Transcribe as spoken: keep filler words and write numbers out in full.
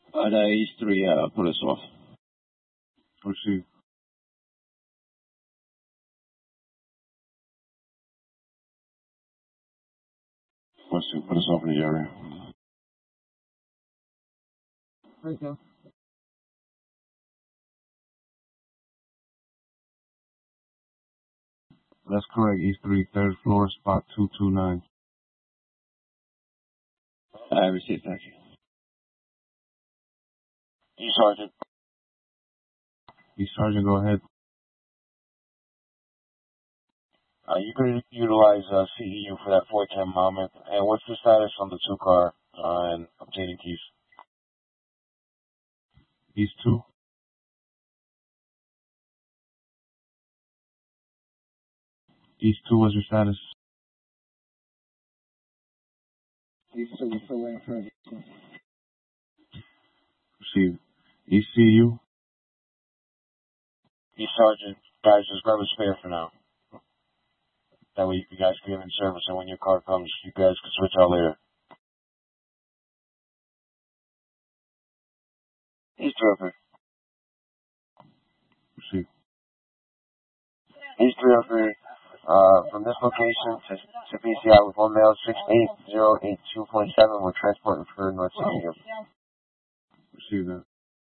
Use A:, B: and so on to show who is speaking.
A: Uh, the East three, uh, put us off.
B: Receive. Let's see, put us off in the area.
A: Thank you.
B: That's correct. East three, third floor, spot two two nine.
A: I received, thank you.
C: East Sergeant.
B: East Sergeant, go ahead.
C: Uh, you could utilize uh, C E U for that four ten moment. And what's the status on the two car uh, and obtaining keys?
B: East two. East two, what's your status?
A: East two, we're still waiting for it.
B: Receive. E C U.
C: East Sergeant, guys, just grab a spare for now. That way you guys can give in service, and when your car comes, you guys can switch out later. East three oh three.
B: Receive.
C: East three oh three. Uh, from this location to, to P C I with one mail six eight zero eight two point seven, we're transporting for North City.
B: Receive that.